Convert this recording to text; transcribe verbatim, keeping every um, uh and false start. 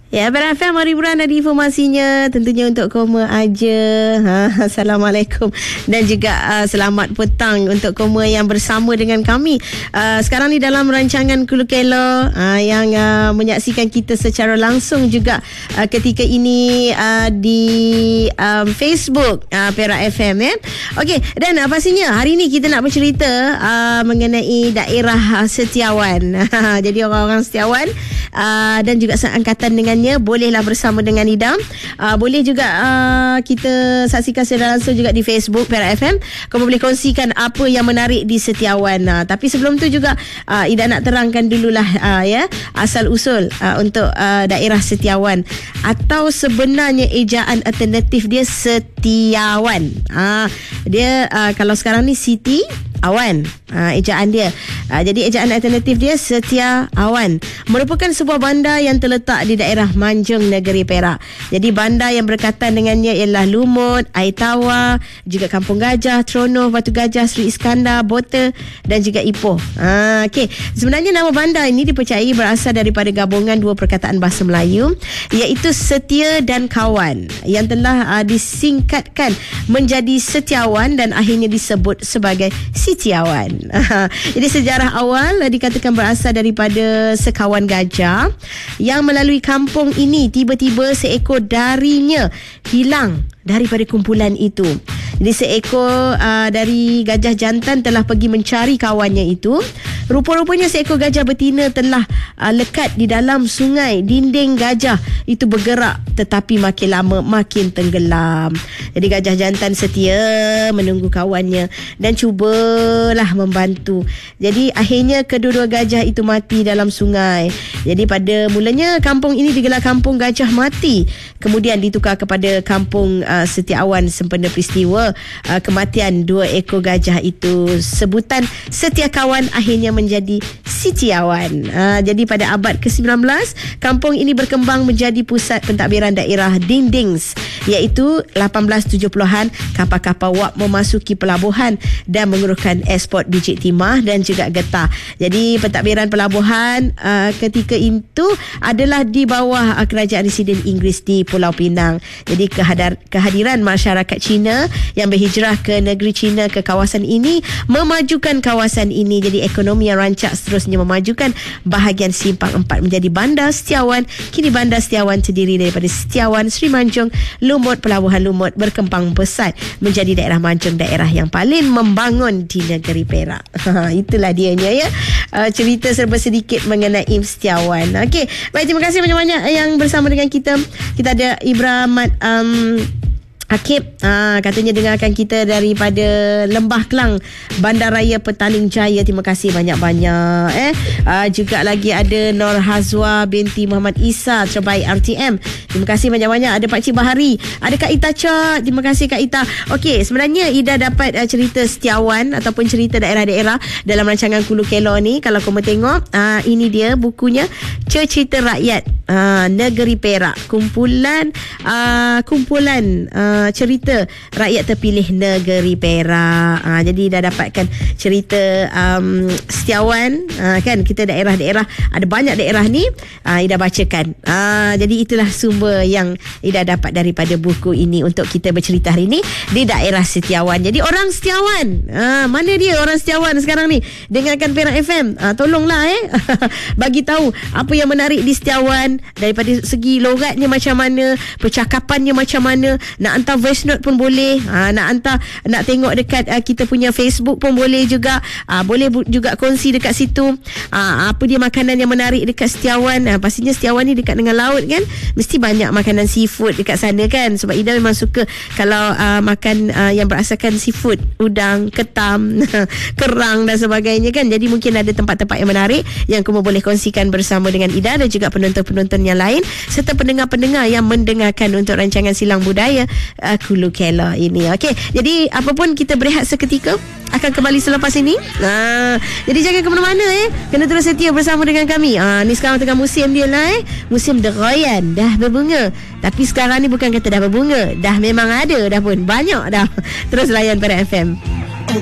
Ya, Perak F M, Hari Buran ada informasinya. Tentunya untuk Koma aja. Ha, Assalamualaikum. Dan juga uh, selamat petang untuk Koma yang bersama dengan kami. Uh, sekarang ni dalam rancangan Kulu Kelo uh, yang uh, menyaksikan kita secara langsung juga uh, ketika ini uh, di um, Facebook uh, Perak F M. Eh? Okey, dan uh, pastinya hari ni kita nak bercerita uh, mengenai daerah uh, Setiawan. Jadi orang-orang Setiawan uh, dan juga seangkatan dengan bolehlah bersama dengan Idam. Uh, boleh juga uh, kita saksikan secara langsung juga di Facebook Perak F M. Kamu boleh kongsikan apa yang menarik di Setiawan. Uh, tapi sebelum tu juga uh, Ida nak terangkan dululah uh, ya asal usul uh, untuk uh, daerah Setiawan, atau sebenarnya ejaan alternatif dia Setiawan. Uh, dia uh, kalau sekarang ni Siti Awan, uh, ejaan dia. Uh, jadi ejaan alternatif dia Setiawan. Merupakan sebuah bandar yang terletak di daerah Manjung, Negeri Perak. Jadi bandar yang berkaitan dengannya ialah Lumut, Air Tawar, juga Kampung Gajah, Tronoh, Batu Gajah, Sri Iskandar, Bota dan juga Ipoh. Uh, okay. Sebenarnya nama bandar ini dipercayai berasal daripada gabungan dua perkataan bahasa Melayu, iaitu setia dan kawan, yang telah uh, disingkatkan menjadi Setiawan dan akhirnya disebut sebagai Sitiawan. Jadi sejarah awal dikatakan berasal daripada sekawan gajah yang melalui kampung ini, tiba-tiba seekor darinya hilang daripada kumpulan itu. Jadi seekor uh, dari gajah jantan telah pergi mencari kawannya itu. Rupa-rupanya seekor gajah betina telah uh, lekat di dalam sungai. Dinding gajah itu bergerak, tetapi makin lama makin tenggelam. Jadi gajah jantan setia menunggu kawannya dan cubalah membantu. Jadi akhirnya kedua-dua gajah itu mati dalam sungai. Jadi pada mulanya kampung ini digelar Kampung Gajah Mati. Kemudian ditukar kepada Kampung uh, Setiawan sempena peristiwa uh, kematian dua ekor gajah itu. Sebutan Setiakawan akhirnya menjadi Sitiawan. Uh, jadi pada abad ke sembilan belas, kampung ini berkembang menjadi pusat pentadbiran daerah Dindings, iaitu lapan belas tujuh puluhan kapal-kapal wap memasuki pelabuhan dan menguruskan ekspor biji timah dan juga getah. Jadi pentadbiran pelabuhan uh, ketika itu adalah di bawah uh, kerajaan residen Inggeris di Pulau Pinang. Jadi kehadar, kehadiran masyarakat Cina yang berhijrah ke negeri Cina ke kawasan ini memajukan kawasan ini. Jadi ekonomi yang rancak seterusnya memajukan bahagian Simpang Empat menjadi Bandar Setiawan. Kini Bandar Setiawan terdiri daripada Setiawan, Sri Manjung, Lumut. Pelabuhan Lumut berkembang pesat menjadi daerah Manjung, daerah yang paling membangun di negeri Perak. Itulah dianya ya, uh, cerita serba sedikit mengenai Setiawan. Okey, baik, terima kasih banyak-banyak yang bersama dengan kita. Kita ada Ibrahim um, Akib, ah, katanya dengarkan kita daripada Lembah Kelang, Bandaraya Petaling Jaya. Terima kasih banyak-banyak. Eh, ah, juga lagi ada Nur Hazwa binti Muhammad Isa, terbaik R T M. Terima kasih banyak-banyak. Ada Pak Cik Bahari, ada Kak Ita Cha. Terima kasih Kak Ita. Okey, sebenarnya Ida dapat uh, cerita Setiawan ataupun cerita daerah-daerah dalam rancangan Kulu Kelo ni. Kalau kamu tengok, uh, ini dia bukunya, Cerita Rakyat uh, Negeri Perak, kumpulan uh, kumpulan uh, cerita rakyat terpilih negeri Perak. Ha, jadi dah dapatkan cerita um, Setiawan. Ha, kan kita daerah-daerah, ada banyak daerah ni, ha, Ida bacakan. Ha, jadi itulah sumber yang Ida dapat daripada buku ini untuk kita bercerita hari ni di daerah Setiawan. Jadi orang Setiawan, ha, mana dia orang Setiawan sekarang ni? Dengarkan Perak F M. Ha, tolonglah eh bagi tahu apa yang menarik di Setiawan, daripada segi logatnya macam mana, percakapannya macam mana. Nak hantar voice note pun boleh, ha, nak hantar, nak tengok dekat uh, kita punya Facebook pun boleh juga. Ha, boleh bu- juga kongsi dekat situ. Ha, apa dia makanan yang menarik dekat Setiawan. Ha, pastinya Setiawan ni dekat dengan laut kan, mesti banyak makanan seafood dekat sana kan. Sebab Ida memang suka kalau uh, makan uh, yang berasaskan seafood, udang, ketam, kerang dan sebagainya kan. Jadi mungkin ada tempat-tempat yang menarik yang kamu boleh kongsikan bersama dengan Ida dan juga penonton-penonton yang lain serta pendengar-pendengar yang mendengarkan untuk rancangan Silang Budaya uh, Kulu Kelo ini. Okey, jadi apapun kita berehat seketika, akan kembali selepas ini. Uh, jadi jangan ke mana-mana eh. Kena terus setia bersama dengan kami. Uh, ni sekarang tengah musim dia lah eh. Musim derayan dah berbunga. Tapi sekarang ni bukan kata dah berbunga, dah memang ada dah pun. Banyak dah. Terus layan Perak F M.